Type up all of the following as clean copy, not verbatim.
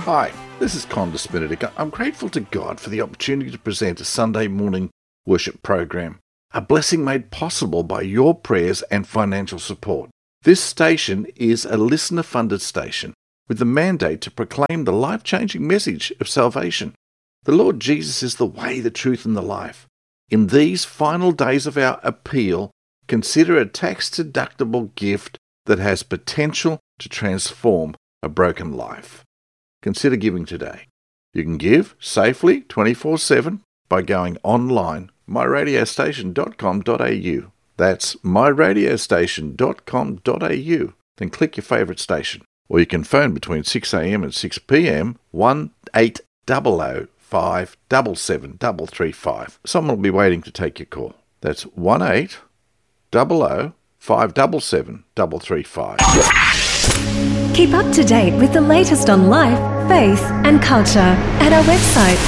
Hi, this is Condis Benedict. I'm grateful to God for the opportunity to present a Sunday morning worship program, a blessing made possible by your prayers and financial support. This station is a listener-funded station with the mandate to proclaim the life-changing message of salvation. The Lord Jesus is the way, the truth, and the life. In these final days of our appeal, consider a tax-deductible gift that has potential to transform a broken life. Consider giving today. You can give safely 24/7 by going online, myradiostation.com.au. That's myradiostation.com.au. Then click your favourite station. Or you can phone between 6 a.m. and 6 p.m. 1800 577 335. Someone will be waiting to take your call. That's 1800 577 335. Keep up to date with the latest on life, faith and culture at our website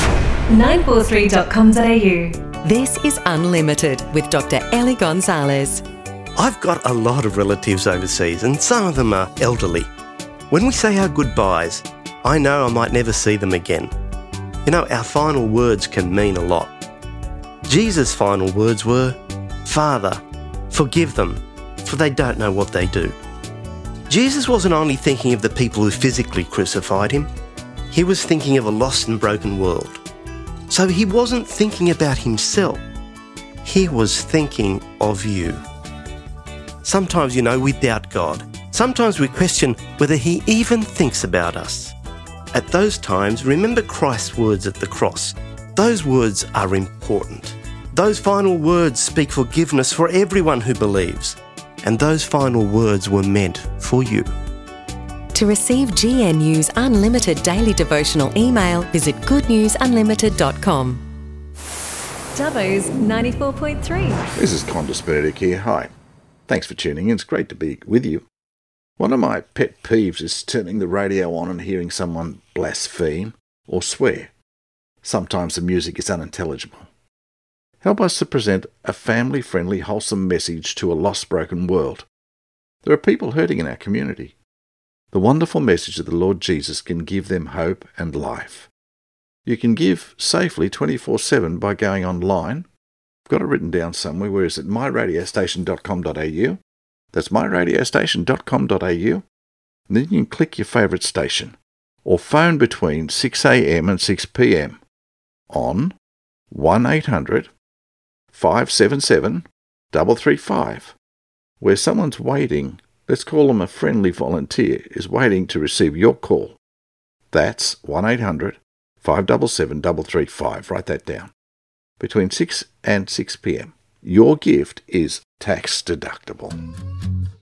943.com.au. This is Unlimited with Dr. Ellie Gonzalez. I've got a lot of relatives overseas and some of them are elderly. When we say our goodbyes, I know I might never see them again. You know, our final words can mean a lot. Jesus' final words were, "Father, forgive them, for they don't know what they do." Jesus wasn't only thinking of the people who physically crucified him, he was thinking of a lost and broken world. So he wasn't thinking about himself, he was thinking of you. Sometimes, you know, we doubt God. Sometimes we question whether he even thinks about us. At those times, remember Christ's words at the cross. Those words are important. Those final words speak forgiveness for everyone who believes. And those final words were meant for you. To receive GNU's Unlimited Daily Devotional email, visit goodnewsunlimited.com. Dubbo's 94.3. This is Condis Benedict here. Hi. Thanks for tuning in. It's great to be with you. One of my pet peeves is turning the radio on and hearing someone blaspheme or swear. Sometimes the music is unintelligible. Help us to present a family-friendly, wholesome message to a lost, broken world. There are people hurting in our community. The wonderful message of the Lord Jesus can give them hope and life. You can give safely 24/7 by going online. I've got it written down somewhere. Where is it? myradiostation.com.au. That's myradiostation.com.au. And then you can click your favourite station. Or phone between 6 a.m. and 6 p.m. on 1800 577 335, where someone's waiting, let's call them a friendly volunteer, is waiting to receive your call. That's 1800 577 335. Write that down. Between 6 and 6 p.m. Your gift is tax deductible.